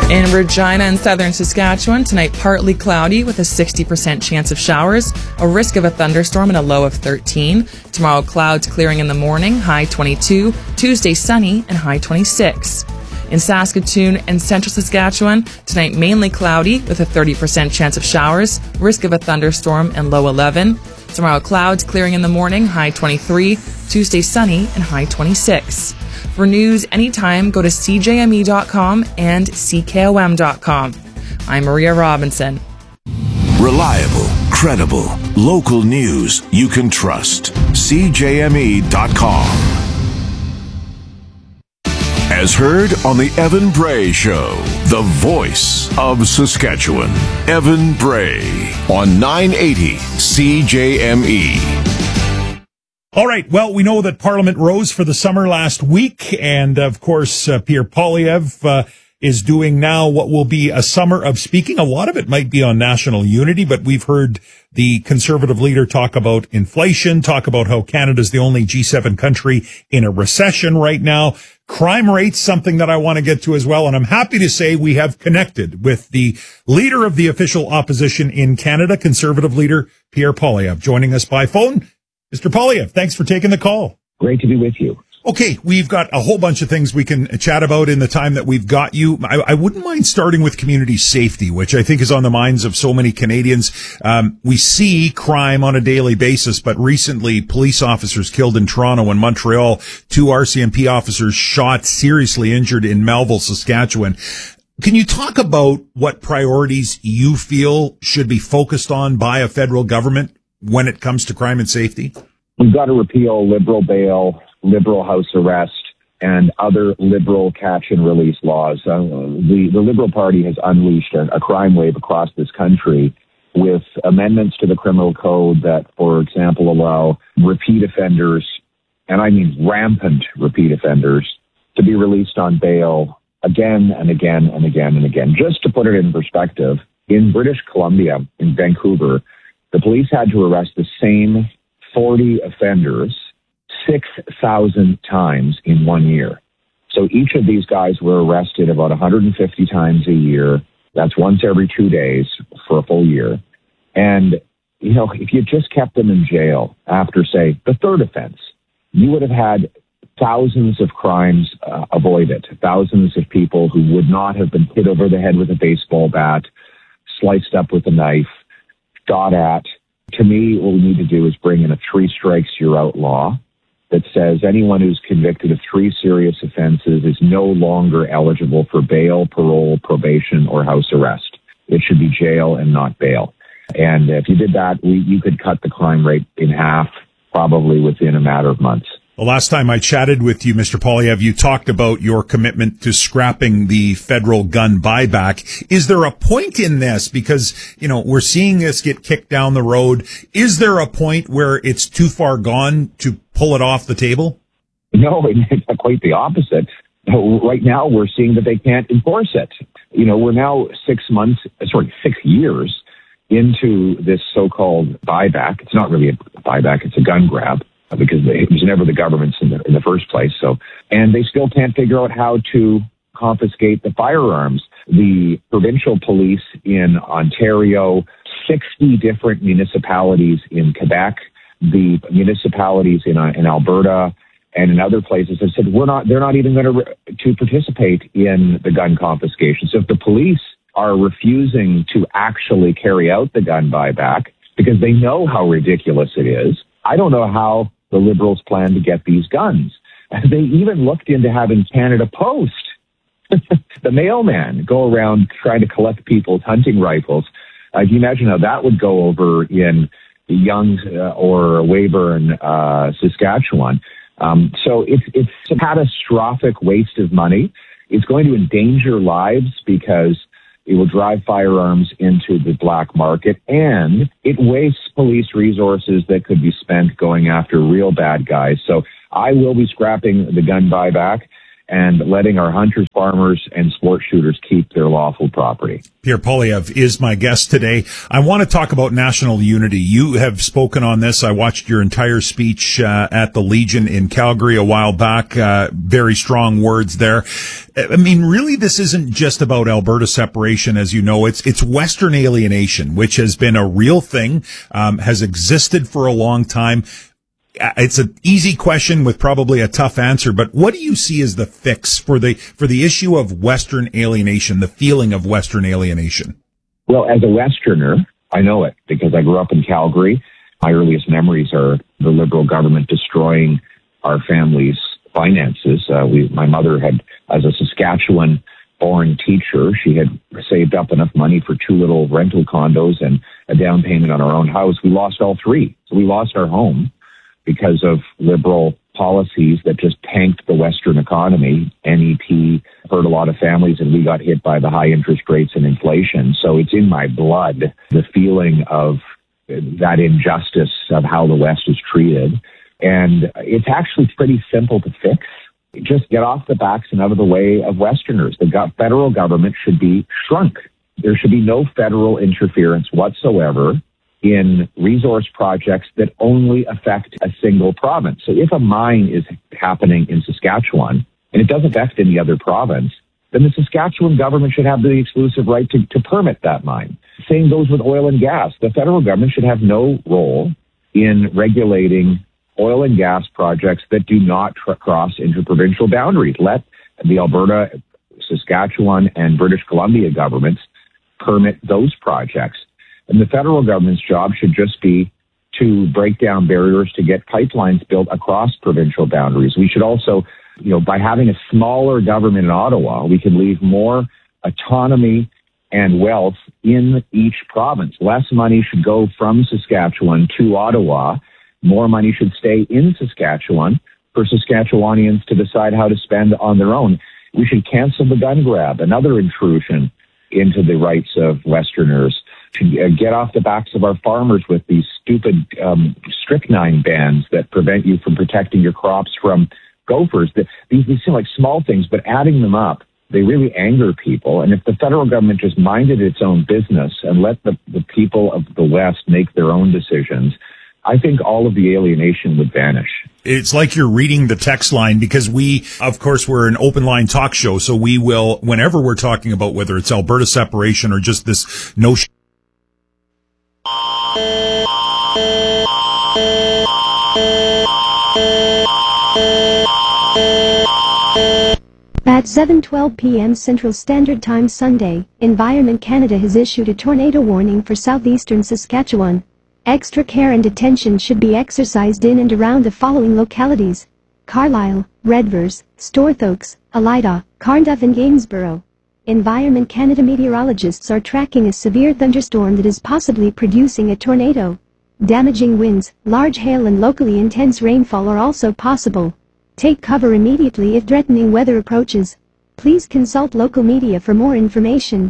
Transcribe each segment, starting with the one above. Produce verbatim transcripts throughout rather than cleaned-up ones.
In Regina and southern Saskatchewan, tonight partly cloudy with a sixty percent chance of showers, a risk of a thunderstorm and a low of thirteen. Tomorrow, clouds clearing in the morning, high twenty-two. Tuesday, sunny and high twenty-six. In Saskatoon and central Saskatchewan, tonight mainly cloudy with a thirty percent chance of showers, risk of a thunderstorm and low eleven. Tomorrow, clouds clearing in the morning, high twenty-three. Tuesday, sunny and high twenty-six. For news anytime, go to c j m e dot com and c k o m dot com. I'm Maria Robinson. Reliable, credible, local news you can trust. c j m e dot com. As heard on the Evan Bray Show, the voice of Saskatchewan. Evan Bray on nine eighty C J M E. All right. Well, we know that Parliament rose for the summer last week. And, of course, uh, Pierre Poilievre uh, is doing now what will be a summer of speaking. A lot of it might be on national unity, but we've heard the Conservative leader talk about inflation, talk about how Canada's the only G seven country in a recession right now. Crime rates, something that I want to get to as well. And I'm happy to say we have connected with the leader of the official opposition in Canada, Conservative leader Pierre Poilievre, joining us by phone. Mister Poilievre, thanks for taking the call. Great to be with you. Okay, we've got a whole bunch of things we can chat about in the time that we've got you. I, I wouldn't mind starting with community safety, which I think is on the minds of so many Canadians. Um, we see crime on a daily basis, but recently police officers killed in Toronto and Montreal, two R C M P officers shot, seriously injured in Melville, Saskatchewan. Can you talk about what priorities you feel should be focused on by a federal government when it comes to crime and safety? We've got to repeal liberal bail, liberal house arrest, and other liberal catch and release laws. Uh, the, the Liberal Party has unleashed a, a crime wave across this country with amendments to the criminal code that, for example, allow repeat offenders, and I mean rampant repeat offenders, to be released on bail again and again and again and again. Just to put it in perspective, in British Columbia, in Vancouver, the police had to arrest the same forty offenders six thousand times in one year. So each of these guys were arrested about one hundred fifty times a year. That's once every two days for a full year. And, you know, if you just kept them in jail after, say, the third offense, you would have had thousands of crimes uh, avoided, thousands of people who would not have been hit over the head with a baseball bat, sliced up with a knife, shot at. To me, what we need to do is bring in a three strikes you're out law that says anyone who's convicted of three serious offenses is no longer eligible for bail, parole, probation, or house arrest. It should be jail and not bail. And if you did that, we, you could cut the crime rate in half, probably within a matter of months. The last time I chatted with you, Mister Poilievre, you talked about your commitment to scrapping the federal gun buyback. Is there a point in this? Because, you know, we're seeing this get kicked down the road. Is there a point where it's too far gone to pull it off the table? No, it's quite the opposite. Right now, we're seeing that they can't enforce it. You know, we're now six months, sorry, six years into this so-called buyback. It's not really a buyback, it's a gun grab, because it was never the government's in the, in the first place. So, and they still can't figure out how to confiscate the firearms. The provincial police in Ontario, sixty different municipalities in Quebec, the municipalities in uh, in Alberta, and in other places have said we're not. They're not even going to re- to participate in the gun confiscation. So if the police are refusing to actually carry out the gun buyback because they know how ridiculous it is, I don't know how the Liberals plan to get these guns. They even looked into having Canada Post, the mailman, go around trying to collect people's hunting rifles. Uh, can you imagine how that would go over in Young uh, or Weyburn, uh, Saskatchewan? Um, so it's it's a catastrophic waste of money. It's going to endanger lives because it will drive firearms into the black market, and it wastes police resources that could be spent going after real bad guys. So I will be scrapping the gun buyback. and letting our hunters, farmers, and sport shooters keep their lawful property. Pierre Poilievre is my guest today. I want to talk about national unity. You have spoken on this. I watched your entire speech uh, at the Legion in Calgary a while back. Uh, very strong words there. I mean, really, this isn't just about Alberta separation, as you know. It's it's Western alienation, which has been a real thing, um, has existed for a long time. It's an easy question with probably a tough answer, but what do you see as the fix for the for the issue of Western alienation, the feeling of Western alienation? Well, as a Westerner, I know it because I grew up in Calgary. My earliest memories are the Liberal government destroying our family's finances. Uh, we, my mother had, as a Saskatchewan-born teacher, she had saved up enough money for two little rental condos and a down payment on our own house. We lost all three. So we lost our home because of Liberal policies that just tanked the Western economy. N E P hurt a lot of families, and we got hit by the high interest rates and inflation. So it's in my blood, the feeling of that injustice of how the West is treated. And it's actually pretty simple to fix. Just get off the backs and out of the way of Westerners. The go- federal government should be shrunk. There should be no federal interference whatsoever in resource projects that only affect a single province. So if a mine is happening in Saskatchewan and it doesn't affect any other province, then the Saskatchewan government should have the exclusive right to, to permit that mine. Same goes with oil and gas. The federal government should have no role in regulating oil and gas projects that do not tr- cross interprovincial boundaries. Let the Alberta, Saskatchewan, and British Columbia governments permit those projects. And the federal government's job should just be to break down barriers to get pipelines built across provincial boundaries. We should also, you know, by having a smaller government in Ottawa, we can leave more autonomy and wealth in each province. Less money should go from Saskatchewan to Ottawa. More money should stay in Saskatchewan for Saskatchewanians to decide how to spend on their own. We should cancel the gun grab, another intrusion into the rights of Westerners. Should get off the backs of our farmers with these stupid um, strychnine bans that prevent you from protecting your crops from gophers. These, these seem like small things, but adding them up, they really anger people. And if the federal government just minded its own business and let the, the people of the West make their own decisions, I think all of the alienation would vanish. It's like you're reading the text line because we, of course, we're an open line talk show. So we will, whenever we're talking about whether it's Alberta separation or just this notion. At seven twelve p.m. Central Standard Time Sunday, Environment Canada has issued a tornado warning for southeastern Saskatchewan. Extra care and attention should be exercised in and around the following localities: Carlisle, Redvers, Storthoaks, Elida, Carnduff and Gainsborough. Environment Canada meteorologists are tracking a severe thunderstorm that is possibly producing a tornado. Damaging winds, large hail and locally intense rainfall are also possible. Take cover immediately if threatening weather approaches. Please consult local media for more information.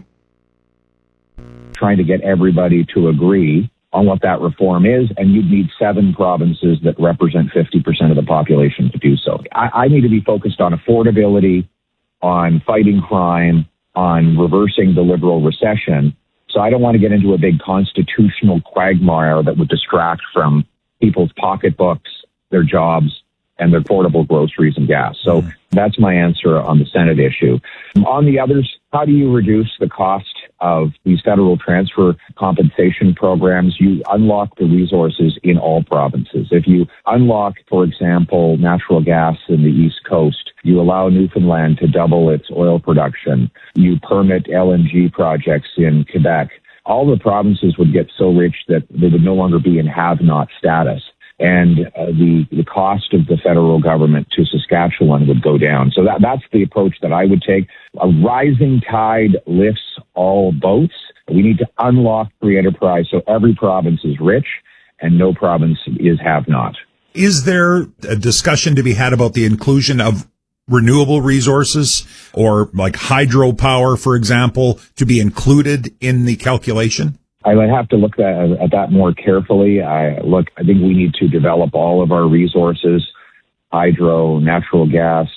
Trying to get everybody to agree on what that reform is, and you'd need seven provinces that represent fifty percent of the population to do so. I, I need to be focused on affordability, on fighting crime, on reversing the Liberal recession. So I don't want to get into a big constitutional quagmire that would distract from people's pocketbooks, their jobs, and their portable groceries and gas. So that's my answer on the Senate issue. On the others, how do you reduce the cost of these federal transfer compensation programs? You unlock the resources in all provinces. If you unlock, for example, natural gas in the East Coast, you allow Newfoundland to double its oil production, you permit L N G projects in Quebec, all the provinces would get so rich that they would no longer be in have-not status. And uh, the, the cost of the federal government to Saskatchewan would go down. So that, that's the approach that I would take. A rising tide lifts all boats. We need to unlock free enterprise so every province is rich and no province is have-not. Is there a discussion to be had about the inclusion of renewable resources or like hydropower, for example, to be included in the calculation? I would have to look at, at that more carefully. I look, I think we need to develop all of our resources, hydro, natural gas,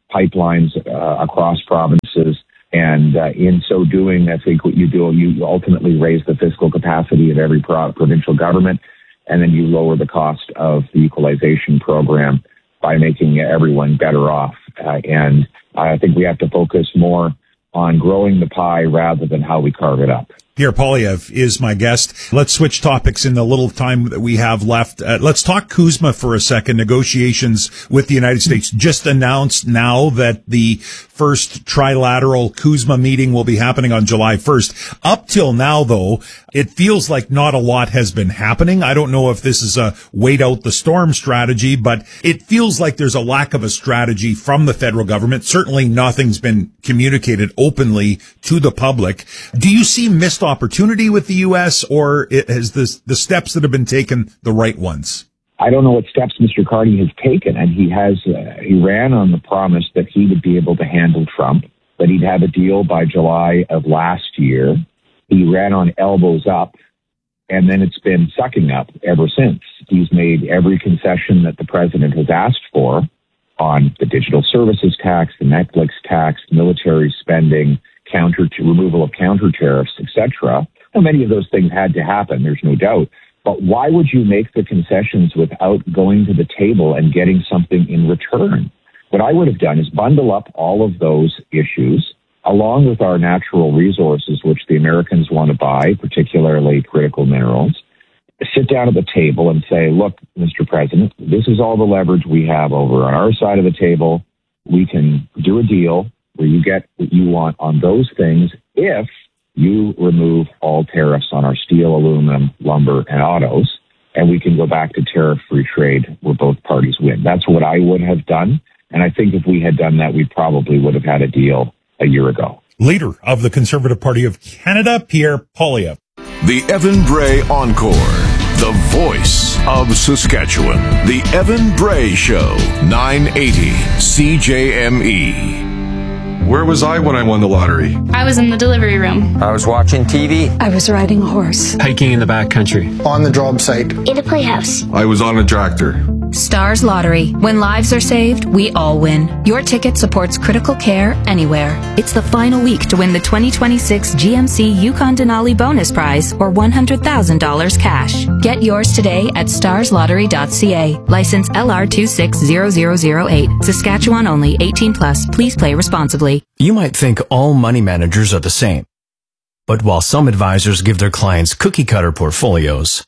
pipelines uh, across provinces. And uh, in so doing, I think what you do, you ultimately raise the fiscal capacity of every pro- provincial government, and then you lower the cost of the equalization program by making everyone better off. Uh, and I think we have to focus more on growing the pie rather than how we carve it up. Pierre Poilievre is my guest. Let's switch topics in the little time that we have left. Uh, let's talk CUSMA for a second. Negotiations with the United States just announced now that the first trilateral CUSMA meeting will be happening on July first. Up till now, though, it feels like not a lot has been happening. I don't know if this is a wait out the storm strategy, but it feels like there's a lack of a strategy from the federal government. Certainly nothing's been communicated openly to the public. Do you see missed opportunity with the U S, or is this the steps that have been taken the right ones? I don't know what steps Mister Carney has taken, and he has uh, he ran on the promise that he would be able to handle Trump, that he'd have a deal by July of last year. He ran on elbows up, and then it's been sucking up ever since. He's made every concession that the president has asked for on the digital services tax, the Netflix tax, military spending, counter to removal of counter tariffs, et cetera. Now, many of those things had to happen, there's no doubt. But why would you make the concessions without going to the table and getting something in return? What I would have done is bundle up all of those issues, along with our natural resources, which the Americans want to buy, particularly critical minerals, sit down at the table and say, look, Mister President, this is all the leverage we have over on our side of the table. We can do a deal where you get what you want on those things if you remove all tariffs on our steel, aluminum, lumber, and autos, and we can go back to tariff-free trade where both parties win. That's what I would have done, and I think if we had done that, we probably would have had a deal a year ago. Leader of the Conservative Party of Canada, Pierre Poilievre. The Evan Bray Encore, the voice of Saskatchewan. The Evan Bray Show, nine eighty C J M E. Where was I when I won the lottery? I was in the delivery room. I was watching T V. I was riding a horse. Hiking in the backcountry. On the job site. In a playhouse. I was on a tractor. Stars Lottery. When lives are saved, we all win. Your ticket supports critical care anywhere. It's the final week to win the twenty twenty-six G M C Yukon Denali Bonus Prize, or one hundred thousand dollars cash. Get yours today at stars lottery dot c a. License L R two six zero zero zero eight. Saskatchewan only. eighteen plus. Please play responsibly. You might think all money managers are the same. But while some advisors give their clients cookie-cutter portfolios,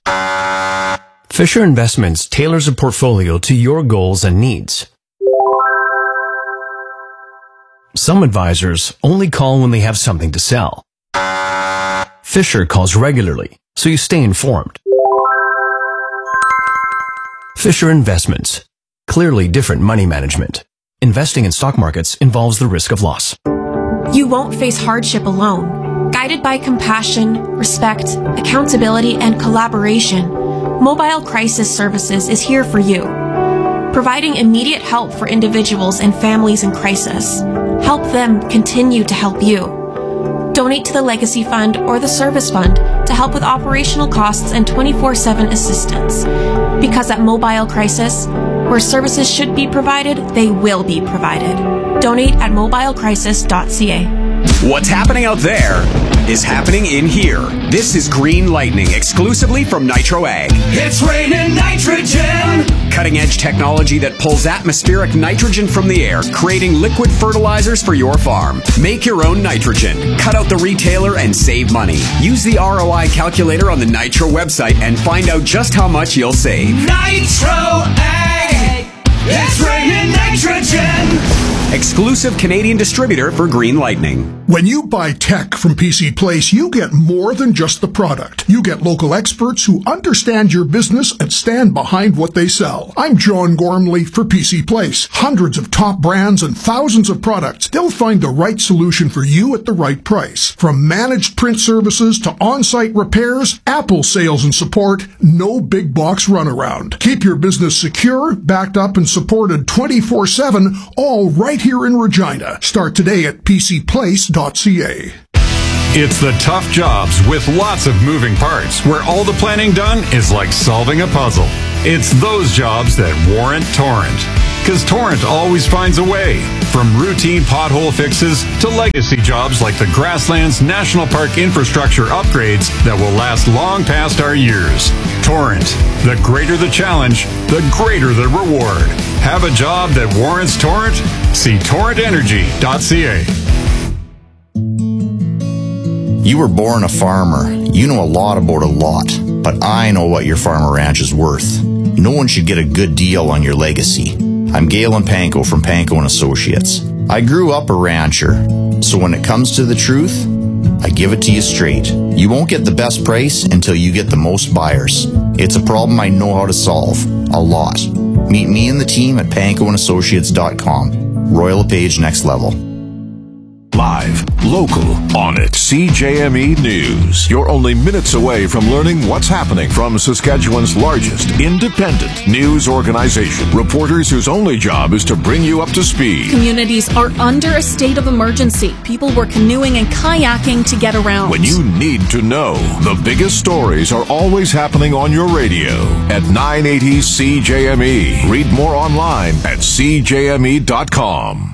Fisher Investments tailors a portfolio to your goals and needs. Some advisors only call when they have something to sell. Fisher calls regularly, so you stay informed. Fisher Investments. Clearly different money management. Investing in stock markets involves the risk of loss. You won't face hardship alone. Guided by compassion, respect, accountability, and collaboration, Mobile Crisis Services is here for you, providing immediate help for individuals and families in crisis. Help them continue to help you. Donate to the Legacy Fund or the Service Fund to help with operational costs and twenty-four seven assistance. Because at Mobile Crisis, where services should be provided, they will be provided. Donate at mobile crisis dot c a. What's happening out there is happening in here. This is Green Lightning, exclusively from Nitro Ag. It's raining nitrogen! Cutting edge technology that pulls atmospheric nitrogen from the air, creating liquid fertilizers for your farm. Make your own nitrogen. Cut out the retailer and save money. Use the R O I calculator on the Nitro website and find out just how much you'll save. Nitro Ag! It's raining nitrogen! Exclusive Canadian distributor for Green Lightning. When you buy tech from P C Place, you get more than just the product. You get local experts who understand your business and stand behind what they sell. I'm John Gormley for P C Place. Hundreds of top brands and thousands of products. They'll find the right solution for you at the right price. From managed print services to on-site repairs, Apple sales and support, no big box runaround. Keep your business secure, backed up and supported twenty-four seven, all right here in Regina. Start today at p c place dot c a. It's the tough jobs with lots of moving parts where all the planning done is like solving a puzzle. It's those jobs that warrant Torrent. Because Torrent always finds a way. From routine pothole fixes to legacy jobs like the Grasslands National Park infrastructure upgrades that will last long past our years. Torrent. The greater the challenge, the greater the reward. Have a job that warrants Torrent? See torrent energy dot c a. You were born a farmer. You know a lot about a lot. But I know what your farm or ranch is worth. No one should get a good deal on your legacy. I'm Galen Panko from Panko and Associates. I grew up a rancher, so when it comes to the truth, I give it to you straight. You won't get the best price until you get the most buyers. It's a problem I know how to solve. A lot. Meet me and the team at panko and associates dot com. Royal LePage Next Level. Live, local, on it. C J M E News. You're only minutes away from learning what's happening from Saskatchewan's largest independent news organization. Reporters whose only job is to bring you up to speed. Communities are under a state of emergency. People were canoeing and kayaking to get around. When you need to know, the biggest stories are always happening on your radio at nine eighty C J M E. Read more online at c j m e dot com.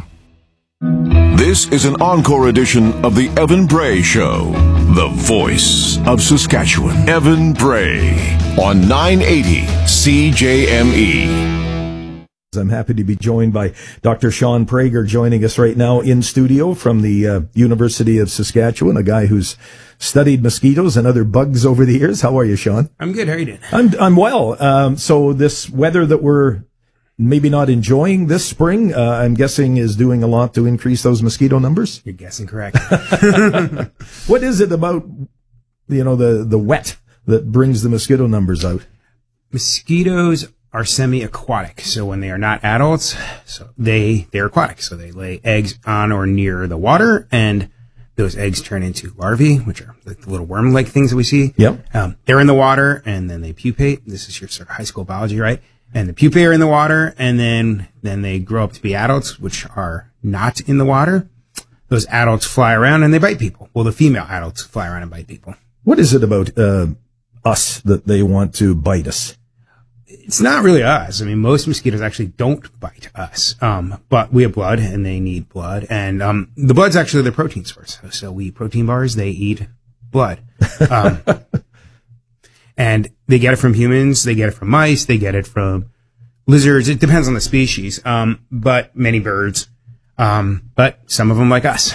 This is an encore edition of the Evan Bray Show, the voice of Saskatchewan. Evan Bray on nine eighty C J M E. I'm happy to be joined by Doctor Sean Prager, joining us right now in studio from the uh, University of Saskatchewan, a guy who's studied mosquitoes and other bugs over the years. How are you, Sean? I'm good. How are you doing? I'm, I'm well. Um, so this weather that we're maybe not enjoying this spring, uh, I'm guessing is doing a lot to increase those mosquito numbers? You're guessing correct. What is it about, you know, the, the wet that brings the mosquito numbers out? Mosquitoes are semi-aquatic. So when they are not adults, so they, they're aquatic. So they lay eggs on or near the water, and those eggs turn into larvae, which are like the little worm-like things that we see. Yep. Um, they're in the water, and then they pupate. This is your sort of high school biology, right? And the pupae are in the water, and then, then they grow up to be adults, which are not in the water. Those adults fly around and they bite people. Well, the female adults fly around and bite people. What is it about, uh, us that they want to bite us? It's not really us. I mean, most mosquitoes actually don't bite us. Um, but we have blood and they need blood. And, um, the blood's actually their protein source. So we eat protein bars, they eat blood. Um, And they get it from humans, they get it from mice, they get it from lizards. It depends on the species, um, but many birds, um, but some of them like us.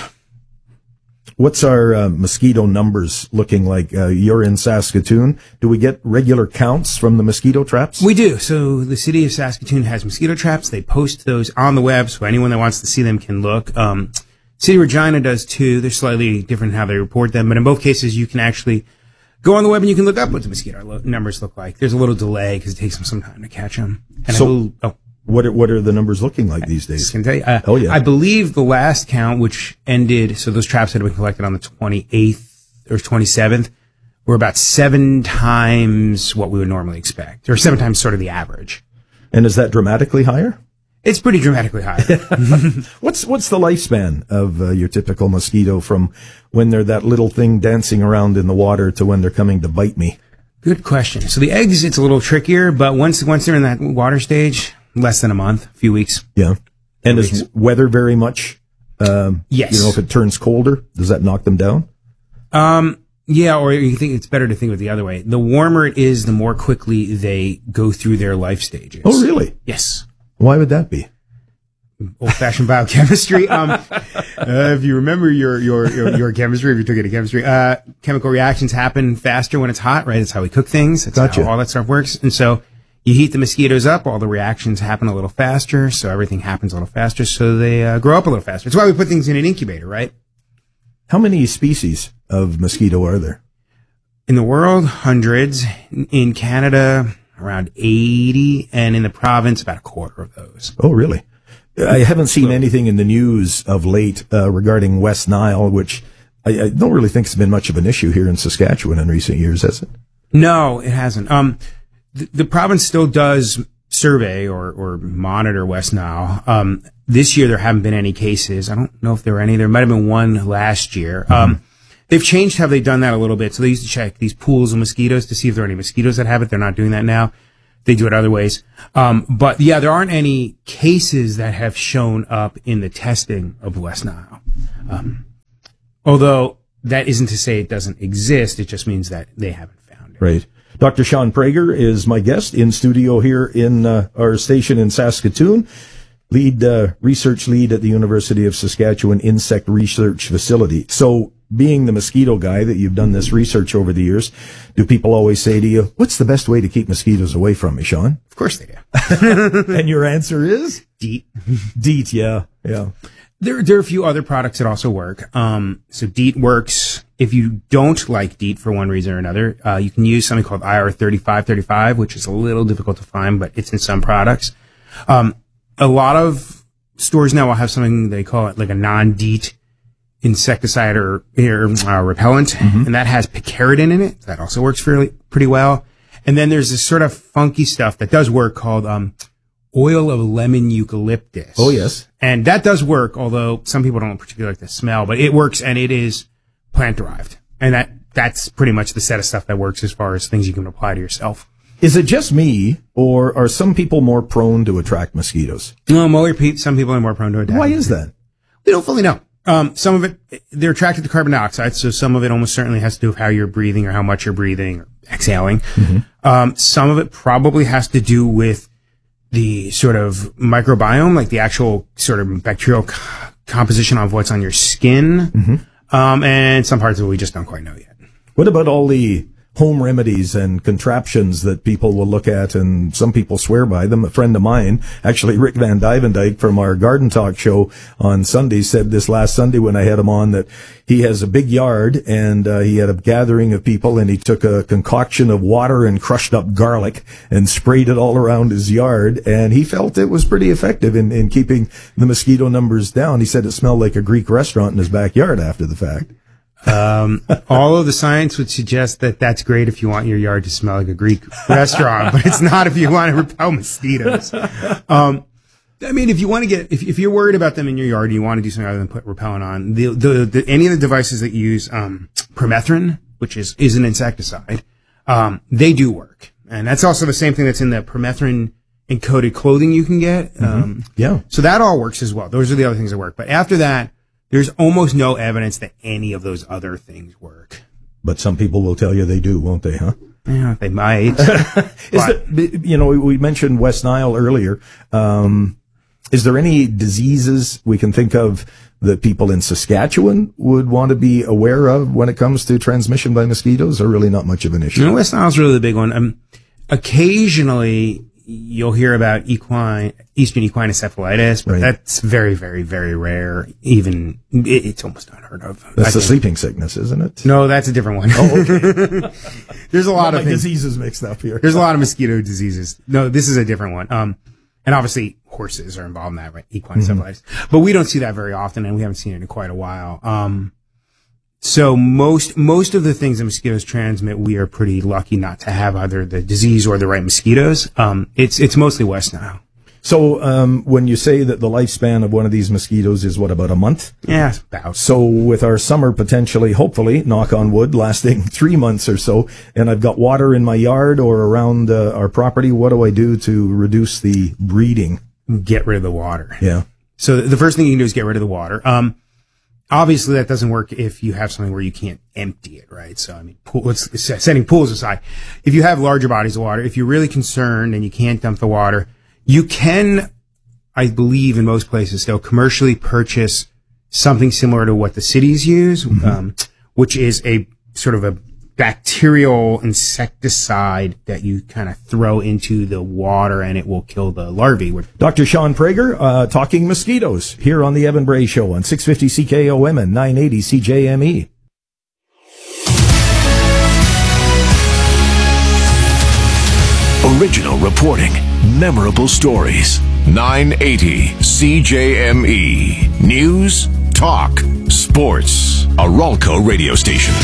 What's our uh, mosquito numbers looking like? Uh, you're in Saskatoon. Do we get regular counts from the mosquito traps? We do. So the city of Saskatoon has mosquito traps. They post those on the web, so anyone that wants to see them can look. Um, City of Regina does too. They're slightly different in how they report them, but in both cases, you can actually go on the web and you can look up what the mosquito lo- numbers look like. There's a little delay because it takes them some time to catch them. And so, I will, oh, what are, what are the numbers looking like these days? I can tell you. Uh, oh yeah. I believe the last count, which ended, so those traps had been collected on the twenty-eighth or twenty-seventh, were about seven times what we would normally expect, or seven times sort of the average. And is that dramatically higher? It's pretty dramatically higher. what's what's the lifespan of uh, your typical mosquito from when they're that little thing dancing around in the water to when they're coming to bite me? Good question. So the eggs, it's a little trickier, but once once they're in that water stage, less than a month, a few weeks. Yeah. And weeks. Is weather very much? Um, yes. You know, if it turns colder, does that knock them down? Um. Yeah, or you think it's better to think of it the other way. The warmer it is, the more quickly they go through their life stages. Oh, really? Yes. Why would that be? Old-fashioned biochemistry. Um, uh, if you remember your, your, your, your chemistry, if you took it to chemistry, uh, chemical reactions happen faster when it's hot, right? That's how we cook things. That's gotcha. how all that stuff works. And so you heat the mosquitoes up, all the reactions happen a little faster, so everything happens a little faster, so they uh, grow up a little faster. That's why we put things in an incubator, right? How many species of mosquito are there? In the world, hundreds. In Canada, around eighty, and in the province, about a quarter of those. Oh, really? I haven't seen anything in the news of late uh, regarding West Nile, which I, I don't really think has been much of an issue here in Saskatchewan in recent years, has it? No, it hasn't. Um, the, the province still does survey or, or monitor West Nile. Um, this year there haven't been any cases. I don't know if there were any. There might have been one last year. Mm-hmm. Um, they've changed how they've done that a little bit. So they used to check these pools of mosquitoes to see if there are any mosquitoes that have it. They're not doing that now. they do it other ways. Um, but yeah, there aren't any cases that have shown up in the testing of West Nile. Um, although that isn't to say it doesn't exist. It just means that they haven't found it. Right. Doctor Sean Prager is my guest in studio here in uh, our station in Saskatoon. Lead, uh, research lead at the University of Saskatchewan Insect Research Facility. So, being the mosquito guy that you've done this research over the years, do people always say to you, what's the best way to keep mosquitoes away from me, Sean? Of course they do. And your answer is? DEET. DEET, yeah, yeah. There, there are a few other products that also work. Um, so DEET works. If you don't like DEET for one reason or another, uh, you can use something called I R thirty-five thirty-five, which is a little difficult to find, but it's in some products. Um, a lot of stores now will have something they call it like a non-DEET insecticide or, or uh, repellent, mm-hmm. and that has picaridin in it. That also works fairly pretty well. And then there's this sort of funky stuff that does work called um, oil of lemon eucalyptus. Oh, yes. And that does work, although some people don't particularly like the smell, but it works, and it is plant-derived. And that that's pretty much the set of stuff that works as far as things you can apply to yourself. Is it just me, or are some people more prone to attract mosquitoes? No, more pe- some people are more prone to attack. Why is that? We don't fully know. Um, some of it, they're attracted to carbon dioxide, so some of it almost certainly has to do with how you're breathing or how much you're breathing or exhaling. Mm-hmm. Um, some of it probably has to do with the sort of microbiome, like the actual sort of bacterial co- composition of what's on your skin. Mm-hmm. Um, and some parts of it we just don't quite know yet. What about all the home remedies and contraptions that people will look at, and some people swear by them? A friend of mine, actually Rick Van Dyvendijk from our Garden Talk show on Sunday, said this last Sunday when I had him on that he has a big yard and uh, he had a gathering of people, and he took a concoction of water and crushed up garlic and sprayed it all around his yard, and he felt it was pretty effective in, in keeping the mosquito numbers down. He said it smelled like a Greek restaurant in his backyard after the fact. Um, all of the science would suggest that that's great if you want your yard to smell like a Greek restaurant, but it's not if you want to repel mosquitoes. Um, I mean, if you want to get, if, if you're worried about them in your yard and you want to do something other than put repellent on, the, the, the any of the devices that use, um, permethrin, which is, is an insecticide, um, they do work. And that's also the same thing that's in the permethrin encoded clothing you can get. Mm-hmm. Um, yeah. So that all works as well. Those are the other things that work. But after that, there's almost no evidence that any of those other things work. But some people will tell you they do, won't they, huh? Yeah, they might. Is the, you know, we mentioned West Nile earlier. Um, is there any diseases we can think of that people in Saskatchewan would want to be aware of when it comes to transmission by mosquitoes, or really not much of an issue? You know, West Nile's really the big one. Um, occasionally, you'll hear about equine, eastern equine encephalitis, but right. that's very, very, very rare. Even, it, it's almost unheard of. That's I the think. sleeping sickness, isn't it? No, that's a different one. Oh, okay. There's a lot well, of things. diseases mixed up here. There's a lot of mosquito diseases. No, this is a different one. Um, and obviously horses are involved in that, right? Equine mm-hmm. encephalitis. But we don't see that very often, and we haven't seen it in quite a while. Um, So most, most of the things that mosquitoes transmit, we are pretty lucky not to have either the disease or the right mosquitoes. Um, it's, it's mostly West Nile. So, um, when you say that the lifespan of one of these mosquitoes is what, about a month? Yeah, about. So with our summer potentially, hopefully, knock on wood, lasting three months or so, and I've got water in my yard or around uh, our property, what do I do to reduce the breeding? Get rid of the water. Yeah. So the first thing you can do is get rid of the water. Um, Obviously, that doesn't work if you have something where you can't empty it, right? So, I mean, pool, let's, setting pools aside. If you have larger bodies of water, if you're really concerned and you can't dump the water, you can, I believe in most places still, commercially purchase something similar to what the cities use, mm-hmm. um, which is a sort of a bacterial insecticide that you kind of throw into the water and it will kill the larvae. Doctor Sean Prager, uh, talking mosquitoes here on the Evan Bray Show on six fifty C K O M and nine eighty C J M E. Original reporting, memorable stories. nine eighty C J M E. News, talk, sports. A Ralco radio station.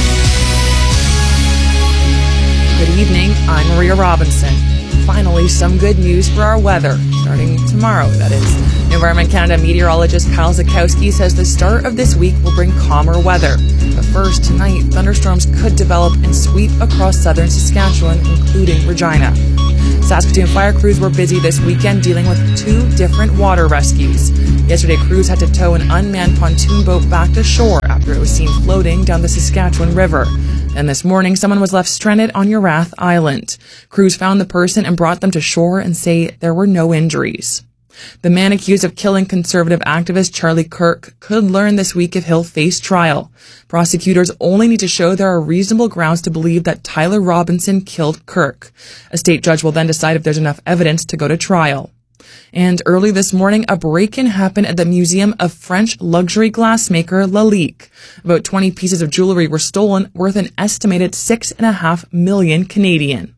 Good evening, I'm Maria Robinson. Finally, some good news for our weather, starting tomorrow, that is. Environment Canada meteorologist Kyle Zakowski says the start of this week will bring calmer weather. But First, tonight, thunderstorms could develop and sweep across southern Saskatchewan, including Regina. Saskatoon fire crews were busy this weekend dealing with two different water rescues. Yesterday, crews had to tow an unmanned pontoon boat back to shore after it was seen floating down the Saskatchewan River. And this morning, someone was left stranded on Urath Island. Crews found the person and brought them to shore and say there were no injuries. The man accused of killing conservative activist Charlie Kirk could learn this week if he'll face trial. Prosecutors only need to show there are reasonable grounds to believe that Tyler Robinson killed Kirk. A state judge will then decide if there's enough evidence to go to trial. And early this morning, a break-in happened at the Museum of French luxury glassmaker Lalique. About twenty pieces of jewelry were stolen, worth an estimated six and a half million Canadian.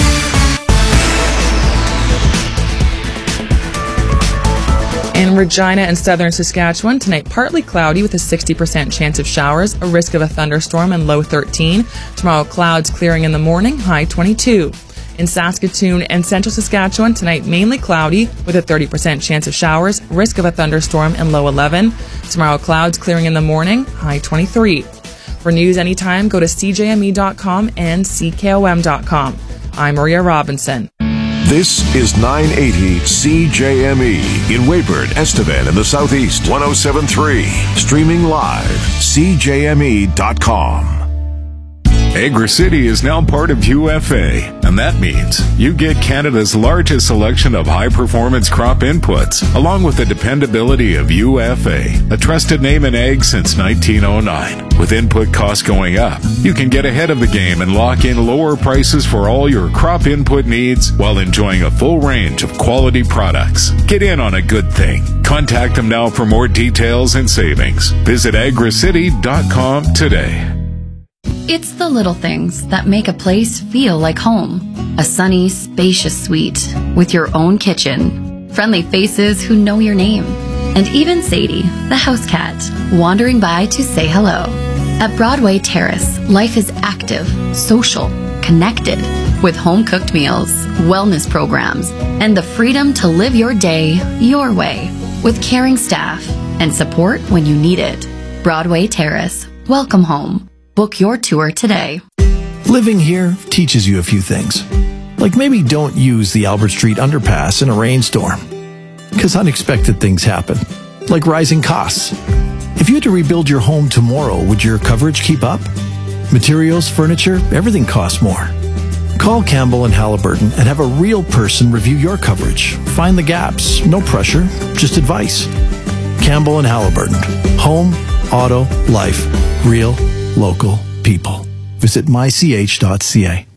In Regina and southern Saskatchewan, tonight partly cloudy with a sixty percent chance of showers, a risk of a thunderstorm and low thirteen. Tomorrow, clouds clearing in the morning, high twenty-two. In Saskatoon and central Saskatchewan, tonight mainly cloudy with a thirty percent chance of showers, risk of a thunderstorm and low eleven. Tomorrow, clouds clearing in the morning, high twenty-three. For news anytime, go to C J M E dot com and C K O M dot com. I'm Maria Robinson. This is nine eighty C J M E in Weyburn, Estevan in the Southeast, one oh seven point three. Streaming live, C J M E dot com. Agri-City is now part of U F A, and that means you get Canada's largest selection of high-performance crop inputs, along with the dependability of U F A, a trusted name in ag since nineteen oh nine. With input costs going up, you can get ahead of the game and lock in lower prices for all your crop input needs while enjoying a full range of quality products. Get in on a good thing. Contact them now for more details and savings. Visit agri city dot com today. It's the little things that make a place feel like home. A sunny, spacious suite with your own kitchen. Friendly faces who know your name. And even Sadie, the house cat, wandering by to say hello. At Broadway Terrace, life is active, social, connected, with home-cooked meals, wellness programs, and the freedom to live your day your way, with caring staff and support when you need it. Broadway Terrace, welcome home. Book your tour today. Living here teaches you a few things. Like maybe don't use the Albert Street underpass in a rainstorm. Because unexpected things happen. Like rising costs. If you had to rebuild your home tomorrow, would your coverage keep up? Materials, furniture, everything costs more. Call Campbell and Halliburton and have a real person review your coverage. Find the gaps. No pressure, just advice. Campbell and Halliburton. Home, auto, life. Real, local people. Visit my c h dot c a.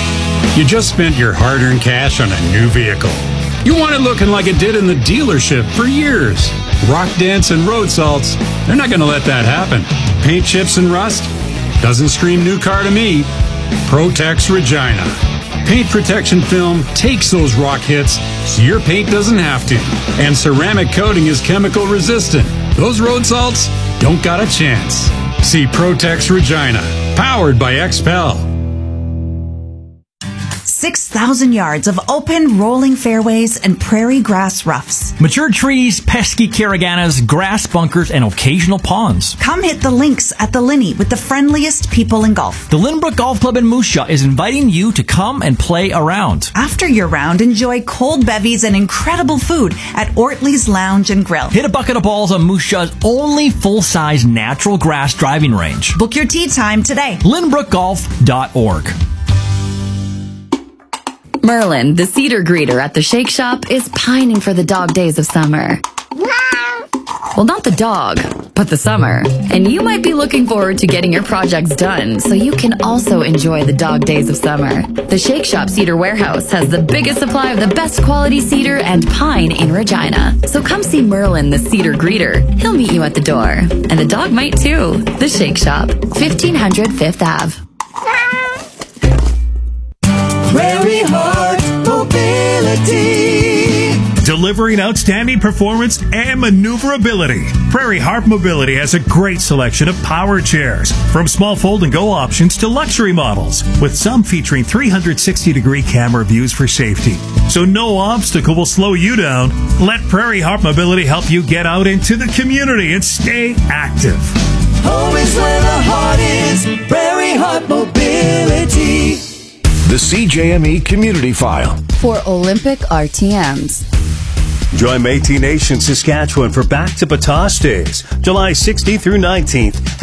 You just spent your hard-earned cash on a new vehicle. You want it looking like it did in the dealership for years. Rock dents and road salts, they're not going to let that happen. Paint chips and rust? Doesn't scream new car to me. Protex Regina. Paint protection film takes those rock hits so your paint doesn't have to. And ceramic coating is chemical resistant. Those road salts don't got a chance. See Protex Regina, powered by X P E L. six thousand yards of open, rolling fairways and prairie grass roughs. Mature trees, pesky caraganas, grass bunkers, and occasional ponds. Come hit the links at the Linney with the friendliest people in golf. The Lynbrook Golf Club in Moose Jaw is inviting you to come and play around. After your round, enjoy cold bevies and incredible food at Ortley's Lounge and Grill. Hit a bucket of balls on Moose Jaw's only full-size natural grass driving range. Book your tee time today. lynbrook golf dot org. Merlin, the cedar greeter at the Shake Shop, is pining for the dog days of summer. Well, not the dog, but the summer. And you might be looking forward to getting your projects done so you can also enjoy the dog days of summer. The Shake Shop Cedar Warehouse has the biggest supply of the best quality cedar and pine in Regina. So come see Merlin, the cedar greeter. He'll meet you at the door. And the dog might too. The Shake Shop, fifteen hundred Fifth Avenue. Prairie Heart Mobility. Delivering outstanding performance and maneuverability. Prairie Heart Mobility has a great selection of power chairs, from small fold and go options to luxury models, with some featuring three hundred sixty degree camera views for safety. So no obstacle will slow you down. Let Prairie Heart Mobility help you get out into the community and stay active. Home is where the heart is. Prairie Heart Mobility. The C J M E Community File. For Olympic R T Ms. Join Métis Nation Saskatchewan for Back to Batas Days, July sixteenth through nineteenth.